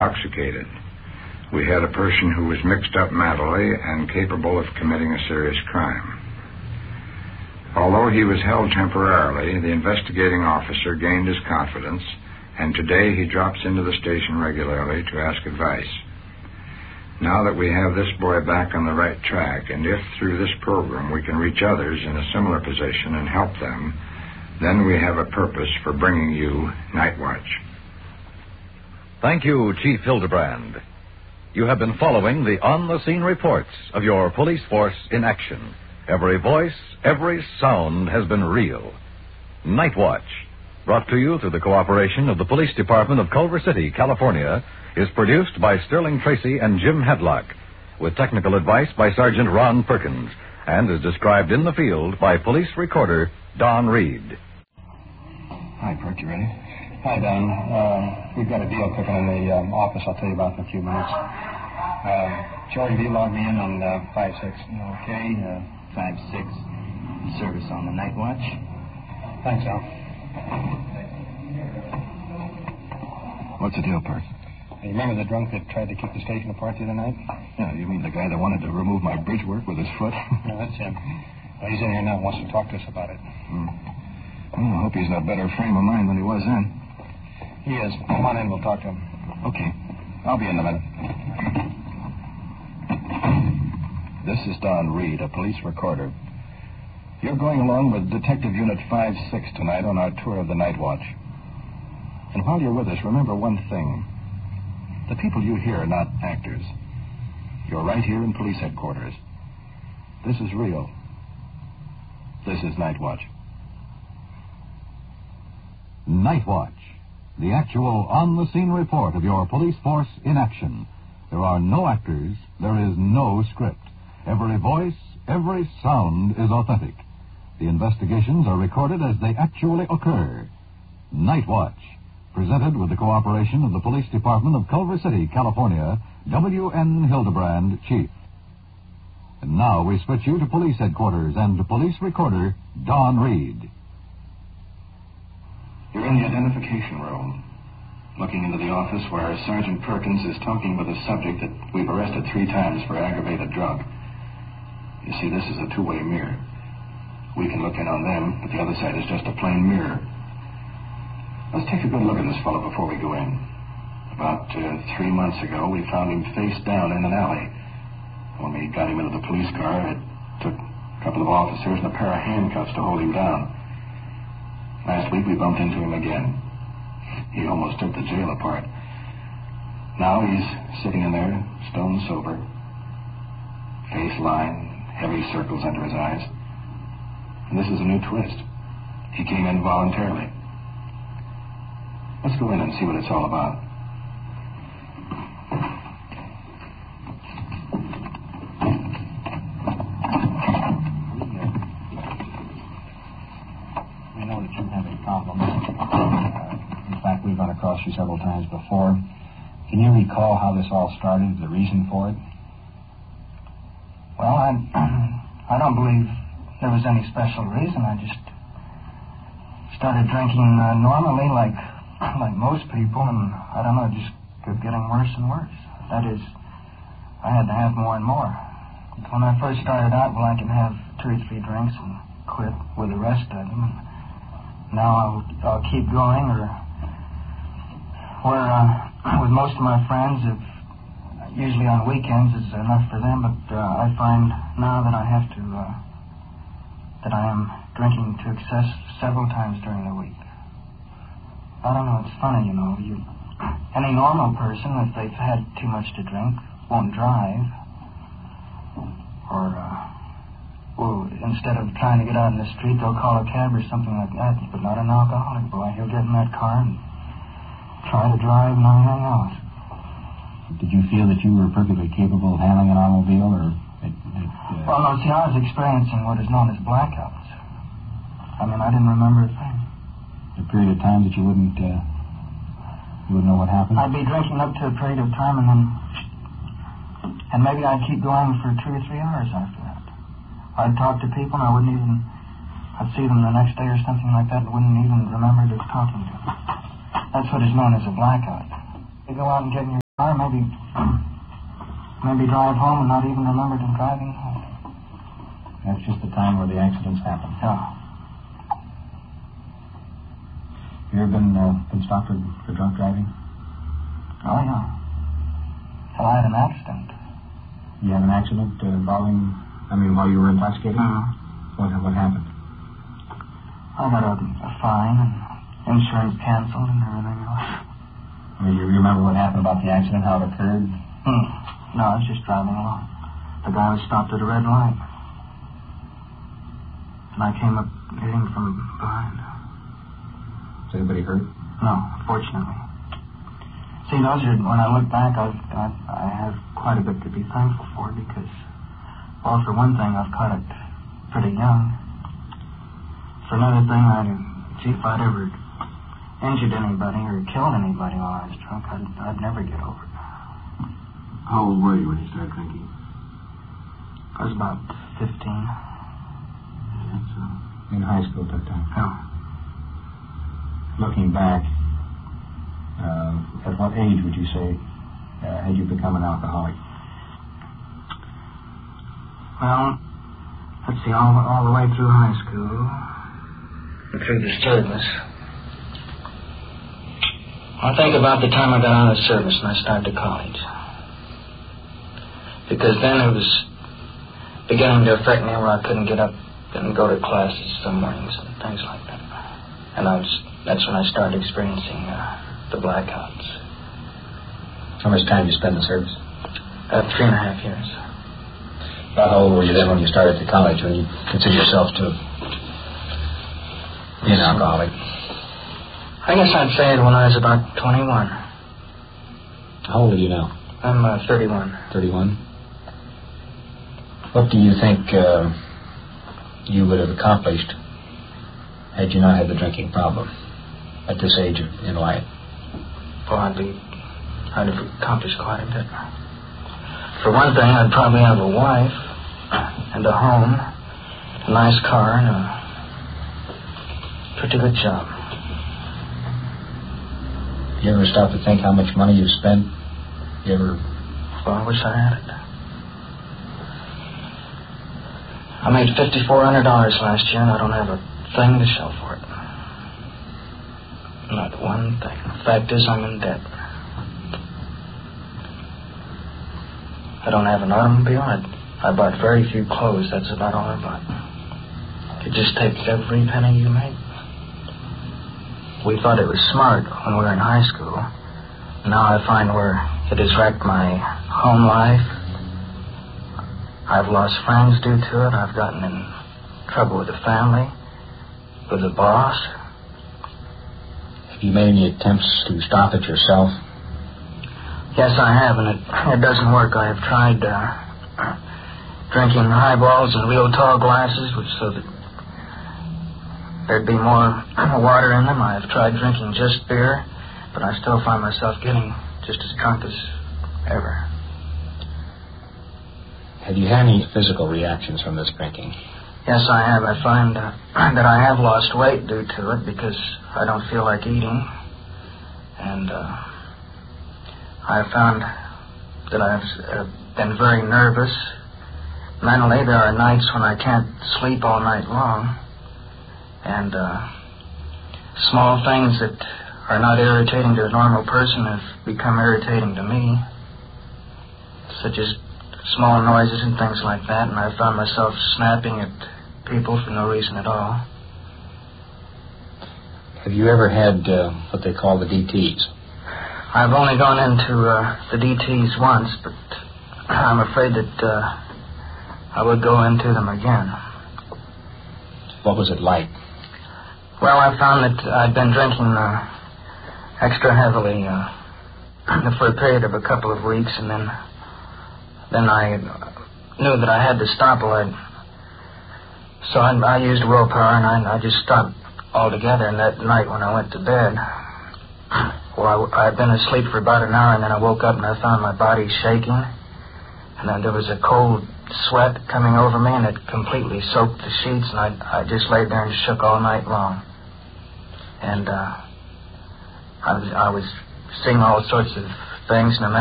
intoxicated. We had a person who was mixed up mentally and capable of committing a serious crime. Although he was held temporarily, the investigating officer gained his confidence, and today he drops into the station regularly to ask advice. Now that we have this boy back on the right track, and if through this program we can reach others in a similar position and help them, then we have a purpose for bringing you Night Watch. Thank you, Chief Hildebrand. You have been following the on-the-scene reports of your police force in action. Every voice, every sound has been real. Night Watch, brought to you through the cooperation of the Police Department of Culver City, California, is produced by Sterling Tracy and Jim Hadlock, with technical advice by Sergeant Ron Perkins, and is described in the field by police recorder Don Reed. Hi, Perk, you ready? Hi, Don. We've got a deal cooking in the office I'll tell you about in a few minutes. Jordan, you log me in on 5-6. Okay, 5-6. Service on the Night Watch. Thanks, Al. What's the deal, Perk? You remember the drunk that tried to keep the station apart the other night? Yeah, you mean the guy that wanted to remove my bridge work with his foot? No, that's him. Well, he's in here now and wants to talk to us about it. Well, I hope he's in a better frame of mind than he was then. He is. Come on in, we'll talk to him. Okay. I'll be in a minute. This is Don Reed, a police recorder. You're going along with Detective Unit 5-6 tonight on our tour of the Night Watch. And while you're with us, remember one thing. The people you hear are not actors. You're right here in police headquarters. This is real. This is Night Watch. Night Watch, the actual on-the-scene report of your police force in action. There are no actors. There is no script. Every voice, every sound is authentic. The investigations are recorded as they actually occur. Night Watch, presented with the cooperation of the Police Department of Culver City, California, W.N. Hildebrand, Chief. And now we switch you to police headquarters and to police recorder Don Reed. You're in the identification room, looking into the office where Sergeant Perkins is talking with a subject that we've arrested 3 times for aggravated drug. You see, this is a two-way mirror. We can look in on them, but the other side is just a plain mirror. Let's take a good look at this fellow before we go in. About 3 months ago, we found him face down in an alley. When we got him into the police car, it took a couple of officers and a pair of handcuffs to hold him down. Last week, we bumped into him again. He almost took the jail apart. Now he's sitting in there, stone sober. Face lined, heavy circles under his eyes. And this is a new twist. He came in voluntarily. Let's go in and see what it's all about. We know that you have a problem. In fact, we've run across you several times before. Can you recall how this all started, the reason for it? Well, I don't believe there was any special reason. I just started drinking normally like most people, and I don't know, it just kept getting worse and worse. That is, I had to have more and more. When I first started out, well, I can have 2 or 3 drinks and quit with the rest of them. Now I'll keep going, or with most of my friends, usually on weekends is enough for them, but I find now that I have to, that I am drinking to excess several times during the week. I don't know, it's funny, any normal person, if they've had too much to drink, won't drive. Or, instead of trying to get out in the street, they'll call a cab or something like that. But not an alcoholic, boy. He'll get in that car and try to drive and everything else. Did you feel that you were perfectly capable of handling an automobile, or... Well, no, see, I was experiencing what is known as blackouts. I mean, I didn't remember a thing. A period of time that you wouldn't know what happened? I'd be drinking up to a period of time, and maybe I'd keep going for 2 or 3 hours after that. I'd talk to people, and I'd see them the next day or something like that, and wouldn't even remember just talking to them. That's what is known as a blackout. You go out and get in your Or maybe drive home and not even remember them driving home. That's just the time where the accidents happen. Yeah. You ever been stopped for drunk driving? Oh, yeah. Well, I had an accident. You had an accident while you were intoxicated? What happened? I got a fine and insurance canceled and everything else. You remember what happened about the accident, how it occurred? No, I was just driving along. The guy was stopped at a red light. And I came up hitting from behind. Is anybody hurt? No, fortunately. See, when I look back, I have quite a bit to be thankful for because, well, for one thing, I've caught it pretty young. For another thing, if I'd ever injured anybody or killed anybody while I was drunk, I'd never get over it. How old were you when you started drinking? I was about 15. In high school at that time? Yeah. Looking back, at what age would you say had you become an alcoholic? Well, let's see, all the way through high school, through the service. I think about the time I got out of the service and I started college. Because then it was beginning to affect me where I couldn't get up and go to classes some mornings and things like that. And that's when I started experiencing the blackouts. How much time did you spend in the service? 3.5 years. About how old were you then when you started to college, when you consider yourself to be an alcoholic? I guess I'd say it when I was about 21. How old are you now? I'm 31. 31? What do you think you would have accomplished had you not had the drinking problem at this age in life? Well, I'd have accomplished quite a bit. For one thing, I'd probably have a wife and a home, a nice car, and a pretty good job. You ever stop to think how much money you've spent? You ever... Well, I wish I had it. I made $5,400 last year, and I don't have a thing to show for it. Not one thing. The fact is, I'm in debt. I don't have an automobile. I bought very few clothes. That's about all I bought. It just takes every penny you make. We thought it was smart when we were in high school. Now I find where it has wrecked my home life. I've lost friends due to it. I've gotten in trouble with the family, with the boss. Have you made any attempts to stop it yourself? Yes, I have, and it doesn't work. I have tried drinking highballs and real tall glasses, so that there'd be more water in them. I have tried drinking just beer, but I still find myself getting just as drunk as ever. Have you had any physical reactions from this drinking? Yes, I have. I find that I have lost weight due to it because I don't feel like eating. And I found that I've been very nervous. Mentally, there are nights when I can't sleep all night long. And small things that are not irritating to a normal person have become irritating to me, such as small noises and things like that, and I found myself snapping at people for no reason at all. Have you ever had what they call the DTs? I've only gone into the DTs once, but I'm afraid that I would go into them again. What was it like? Well, I found that I'd been drinking extra heavily for a period of a couple of weeks, and then I knew that I had to stop. So I used willpower, and I just stopped altogether. And that night when I went to bed, well, I'd been asleep for about an hour, and then I woke up and I found my body shaking, and then there was a cold sweat coming over me, and it completely soaked the sheets, and I just laid there and shook all night long. And I was seeing all sorts of things, no matter